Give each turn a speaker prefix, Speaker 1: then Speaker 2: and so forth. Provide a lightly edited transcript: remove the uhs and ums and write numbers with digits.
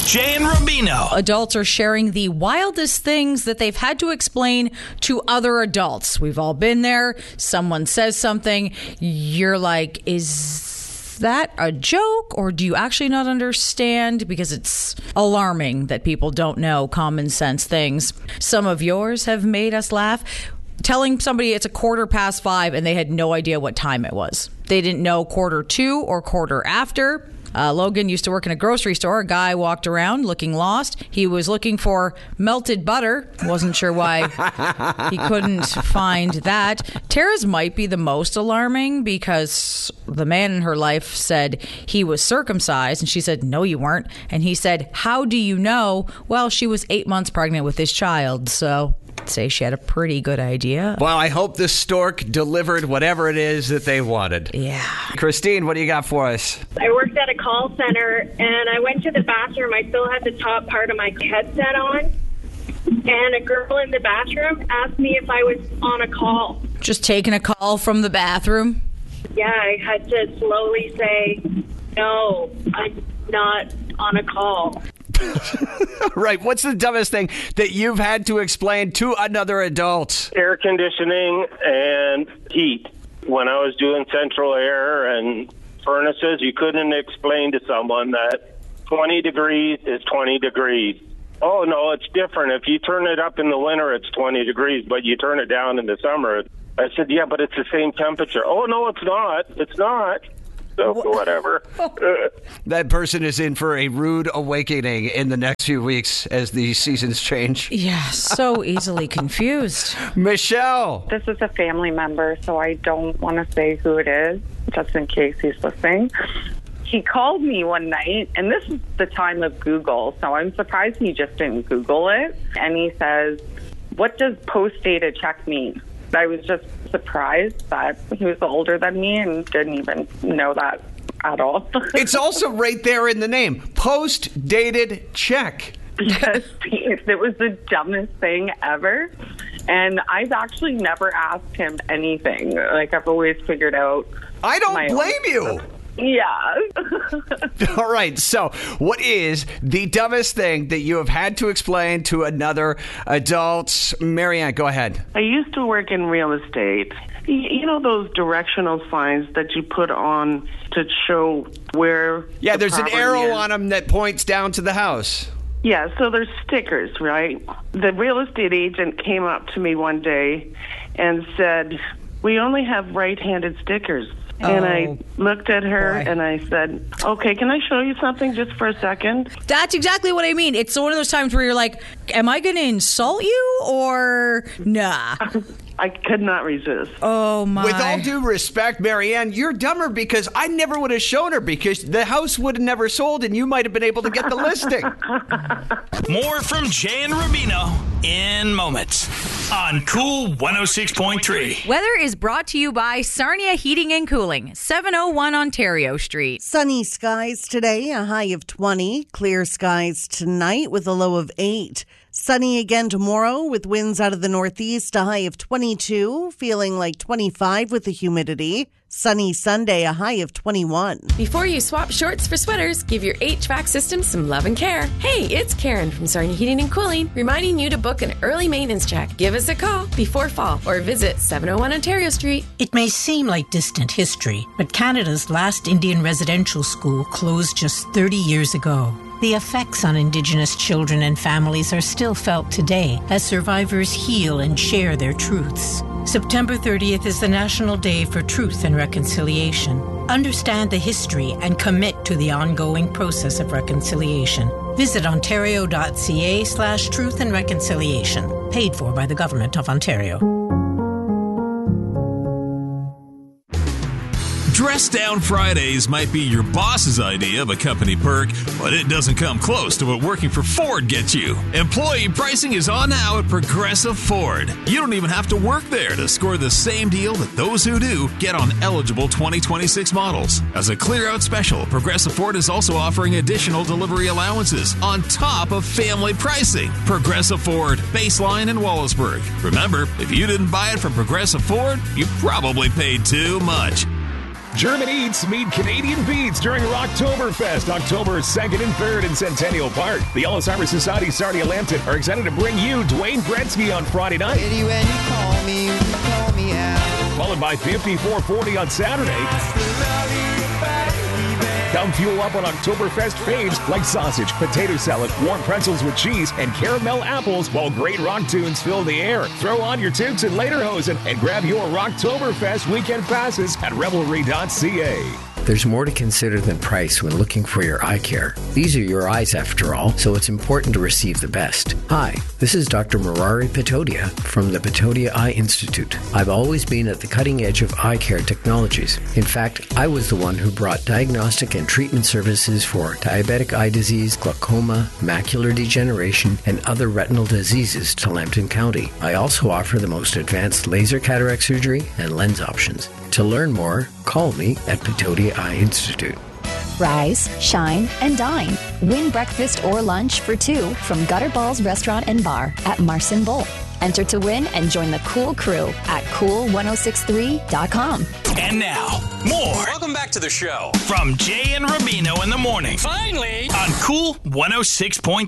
Speaker 1: Jay and Rubino.
Speaker 2: Adults are sharing the wildest things that they've had to explain to other adults. We've all been there. Someone says something. You're like, is that a joke, or do you actually not understand? Because it's alarming that people don't know common sense things. Some of yours have made us laugh. Telling somebody it's 5:15 and they had no idea what time it was. They didn't know 1:45 or quarter after. Logan used to work in a grocery store. A guy walked around looking lost. He was looking for melted butter. Wasn't sure why he couldn't find that. Tara's might be the most alarming because the man in her life said he was circumcised. And she said, no, you weren't. And he said, how do you know? Well, she was 8 months pregnant with this child. So I'd say she had a pretty good idea.
Speaker 3: Well, I hope the stork delivered whatever it is that they wanted.
Speaker 2: Yeah.
Speaker 3: Christine, what do you got for us?
Speaker 4: I worked at a call center, and I went to the bathroom. I still had the top part of my headset on, and a girl in the bathroom asked me if I was on a call.
Speaker 2: Just taking a call from the bathroom?
Speaker 4: Yeah, I had to slowly say, no, I'm not on a call.
Speaker 3: Right. What's the dumbest thing that you've had to explain to another adult?
Speaker 5: Air conditioning and heat. When I was doing central air and furnaces, you couldn't explain to someone that 20 degrees is 20 degrees. Oh, no, it's different. If you turn it up in the winter, it's 20 degrees, but you turn it down in the summer. I said, yeah, but it's the same temperature. Oh, no, it's not. It's not. So whatever.
Speaker 3: That person is in for a rude awakening in the next few weeks as the seasons change.
Speaker 2: Yeah, so easily confused.
Speaker 3: Michelle.
Speaker 6: This is a family member, so I don't want to say who it is, just in case he's listening. He called me one night, and this is the time of Google, so I'm surprised he just didn't Google it. And he says, what does post-dated check mean? I was just surprised that he was older than me and didn't even know that at all.
Speaker 3: It's also right there in the name. Post-dated check.
Speaker 6: Yes, it was the dumbest thing ever. And I've actually never asked him anything. Like, I've always figured out.
Speaker 3: I don't blame you.
Speaker 6: Yeah.
Speaker 3: All right. So what is the dumbest thing that you have had to explain to another adult? Marianne, go ahead.
Speaker 7: I used to work in real estate. You know those directional signs that you put on to show where
Speaker 3: Yeah, there's an arrow
Speaker 7: is?
Speaker 3: on them that points down to the house.
Speaker 7: Yeah, so there's stickers, right? The real estate agent came up to me one day and said, we only have right-handed stickers. And I looked at her and I said, okay, can I show you something just for a second?
Speaker 2: That's exactly what I mean. It's one of those times where you're like, am I going to insult you or nah?
Speaker 7: I could not resist.
Speaker 2: Oh, my.
Speaker 3: With all due respect, Marianne, you're dumber because I never would have shown her because the house would have never sold and you might have been able to get the listing.
Speaker 1: More from Jay and Rubino in moments on Cool 106.3.
Speaker 2: Weather is brought to you by Sarnia Heating and Cooling, 701 Ontario Street.
Speaker 8: Sunny skies today, a high of 20. Clear skies tonight with a low of 8. Sunny again tomorrow with winds out of the northeast, a high of 22. Feeling like 25 with the humidity. Sunny Sunday, a high of 21.
Speaker 9: Before you swap shorts for sweaters, give your HVAC system some love and care. Hey, it's Karen from Sarnia Heating and Cooling, reminding you to book an early maintenance check. Give us a call before fall or visit 701 Ontario Street.
Speaker 10: It may seem like distant history, but Canada's last Indian residential school closed just 30 years ago. The effects on Indigenous children and families are still felt today as survivors heal and share their truths. September 30th is the National Day for Truth and Reconciliation. Understand the history and commit to the ongoing process of reconciliation. Visit ontario.ca/truth and reconciliation. Paid for by the Government of Ontario.
Speaker 11: Dress Down Fridays might be your boss's idea of a company perk, but it doesn't come close to what working for Ford gets you. Employee pricing is on now at Progressive Ford. You don't even have to work there to score the same deal that those who do get on eligible 2026 models. As a clear-out special, Progressive Ford is also offering additional delivery allowances on top of family pricing. Progressive Ford, Baseline and Wallaceburg. Remember, if you didn't buy it from Progressive Ford, you probably paid too much.
Speaker 12: German Eats meet Canadian Beats during Rocktoberfest, October 2nd and 3rd in Centennial Park. The Alzheimer's Society Sarnia Lambton are excited to bring you Dwayne Gretzky on Friday night.
Speaker 13: When you call me out.
Speaker 12: Followed by 5440 on Saturday. Come fuel up on Oktoberfest faves like sausage, potato salad, warm pretzels with cheese, and caramel apples while great rock tunes fill the air. Throw on your toques and lederhosen and grab your Rocktoberfest weekend passes at Revelry.ca.
Speaker 14: There's more to consider than price when looking for your eye care. These are your eyes after all, so it's important to receive the best. Hi, this is Dr. Murari Patodia from the Patodia Eye Institute. I've always been at the cutting edge of eye care technologies. In fact, I was the one who brought diagnostic and treatment services for diabetic eye disease, glaucoma, macular degeneration, and other retinal diseases to Lambton County. I also offer the most advanced laser cataract surgery and lens options. To learn more, call me at Patodia Eye Institute.
Speaker 15: Rise, shine, and dine. Win breakfast or lunch for two from Gutter Balls Restaurant and Bar at Marson Bowl. Enter to win and join the Cool Crew at cool1063.com.
Speaker 1: And now, more.
Speaker 16: Welcome back to the show.
Speaker 1: From Jay and Rubino in the morning.
Speaker 16: Finally!
Speaker 1: On Cool 106.3.